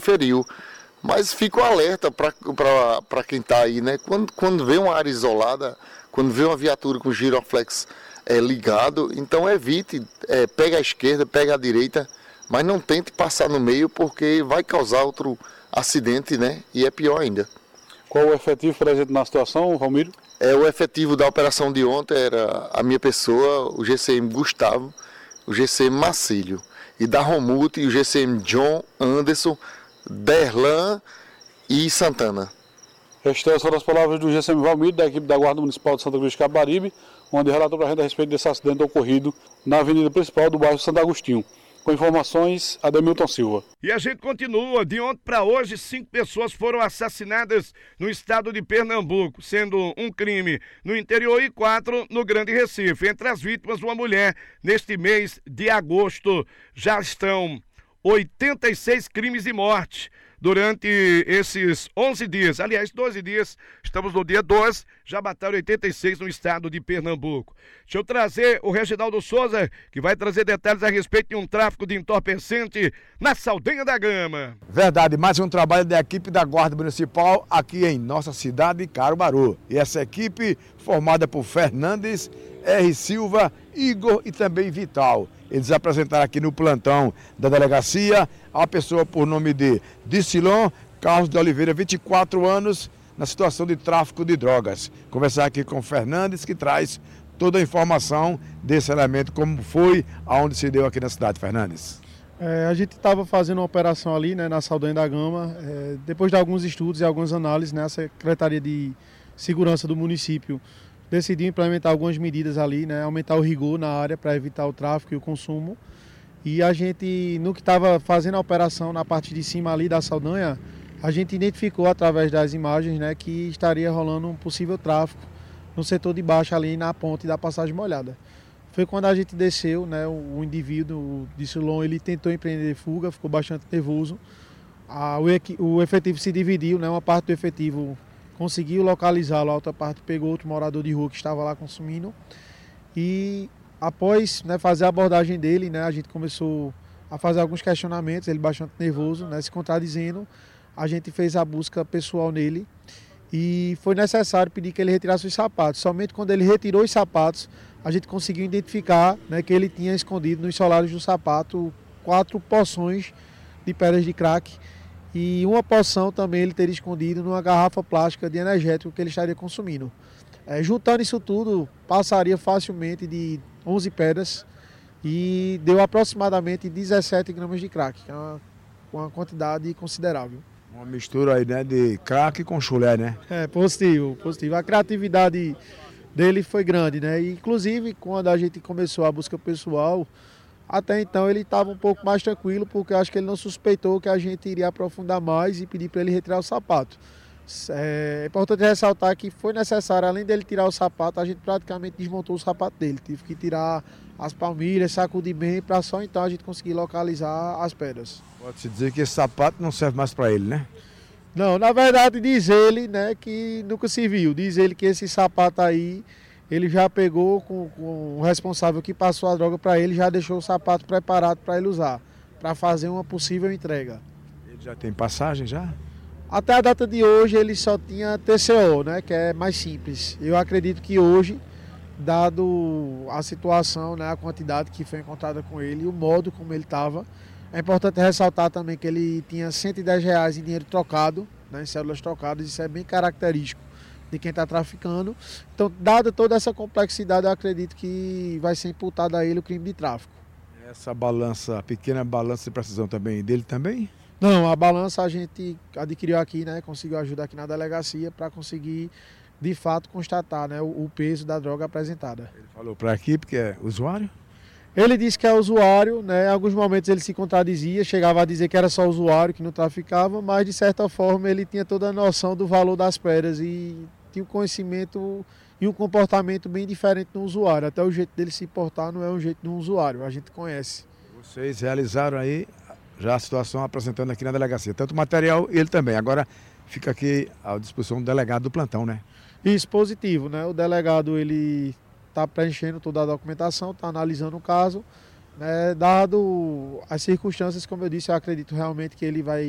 feriu. Mas fico alerta para quem está aí, né? Quando vê uma área isolada, quando vê uma viatura com giroflex ligado, então evite, pega a esquerda, pega a direita, mas não tente passar no meio porque vai causar outro acidente, né? E é pior ainda. Qual o efetivo presente na situação, Valmírio? O efetivo da operação de ontem era a minha pessoa, o GCM Gustavo, o GCM Marcílio, e da Romulte e o GCM John, Anderson, Derlan e Santana. Estas foram as palavras do GCM Valmírio, da equipe da Guarda Municipal de Santa Cruz de Capibaribe, onde relatou para a gente a respeito desse acidente ocorrido na avenida principal do bairro Santo Agostinho. Com informações, Ademilton Silva. E a gente continua. De ontem para hoje, 5 pessoas foram assassinadas no estado de Pernambuco, sendo um crime no interior e 4 no Grande Recife. Entre as vítimas, uma mulher. Neste mês de agosto, já estão 86 crimes de morte durante esses 11 dias. Aliás, 12 dias, estamos no dia 12, já mataram 86 no estado de Pernambuco. Deixa eu trazer o Reginaldo Souza, que vai trazer detalhes a respeito de um tráfico de entorpecente na Saldanha da Gama. Verdade, mais um trabalho da equipe da Guarda Municipal aqui em nossa cidade, Caruaru. E essa equipe formada por Fernandes, R. Silva, Igor e também Vital. Eles apresentaram aqui no plantão da delegacia a pessoa por nome de Dicilon Carlos de Oliveira, 24 anos, na situação de tráfico de drogas. Conversar aqui com o Fernandes, que traz toda a informação desse elemento, como foi, aonde se deu aqui na cidade, Fernandes. A gente estava fazendo uma operação ali, né, na Saldanha da Gama, depois de alguns estudos e algumas análises, né, a Secretaria de Segurança do município decidiu implementar algumas medidas ali, né, aumentar o rigor na área para evitar o tráfico e o consumo. E a gente, no que estava fazendo a operação na parte de cima ali da Saldanha, a gente identificou através das imagens, né, que estaria rolando um possível tráfico no setor de baixo ali na ponte da Passagem Molhada. Foi quando a gente desceu, né, o indivíduo, o Dicilon, ele tentou empreender fuga, ficou bastante nervoso. O efetivo se dividiu, né, uma parte do efetivo conseguiu localizá-lo, a outra parte pegou outro morador de rua que estava lá consumindo. E após, né, fazer a abordagem dele, né, a gente começou a fazer alguns questionamentos, ele bastante nervoso, né, se contradizendo. A gente fez a busca pessoal nele e foi necessário pedir que ele retirasse os sapatos. Somente quando ele retirou os sapatos, a gente conseguiu identificar, né, que ele tinha escondido nos solares do sapato 4 porções de pedras de crack. E uma porção também ele teria escondido numa garrafa plástica de energético que ele estaria consumindo. Juntando isso tudo, passaria facilmente de 11 pedras e deu aproximadamente 17 gramas de crack, que é uma quantidade considerável. Uma mistura aí, né, de crack com chulé, né? Positivo. A criatividade dele foi grande, né? E, inclusive, quando a gente começou a busca pessoal, até então ele estava um pouco mais tranquilo, porque eu acho que ele não suspeitou que a gente iria aprofundar mais e pedir para ele retirar o sapato. É importante ressaltar que foi necessário, além dele tirar o sapato, a gente praticamente desmontou o sapato dele. Tive que tirar as palmilhas, sacudir bem, para só então a gente conseguir localizar as pedras. Pode-se dizer que esse sapato não serve mais para ele, né? Não, na verdade diz ele, né, que nunca se viu. Diz ele que esse sapato aí, ele já pegou com o responsável que passou a droga para ele, já deixou o sapato preparado para ele usar, para fazer uma possível entrega. Ele já tem passagem já? Até a data de hoje ele só tinha TCO, né, que é mais simples. Eu acredito que hoje, dado a situação, né, a quantidade que foi encontrada com ele e o modo como ele estava, é importante ressaltar também que ele tinha R$110 em dinheiro trocado, né, em cédulas trocadas, isso é bem característico de quem está traficando. Então, dada toda essa complexidade, eu acredito que vai ser imputado a ele o crime de tráfico. Essa balança, pequena balança de precisão também, dele também? Não, a balança a gente adquiriu aqui, né, conseguiu ajuda aqui na delegacia para conseguir, de fato, constatar, né, o peso da droga apresentada. Ele falou para a equipe que é usuário? Ele disse que é usuário, né, em alguns momentos ele se contradizia, chegava a dizer que era só usuário, que não traficava, mas de certa forma ele tinha toda a noção do valor das pedras e tinha um conhecimento e um comportamento bem diferente do usuário. Até o jeito dele se portar não é o jeito de um usuário, a gente conhece. Vocês realizaram aí já a situação apresentando aqui na delegacia, tanto o material e ele também. Agora fica aqui à disposição do delegado do plantão, né? Isso, positivo, né? O delegado ele está preenchendo toda a documentação, está analisando o caso, né? Dado as circunstâncias, como eu disse, eu acredito realmente que ele vai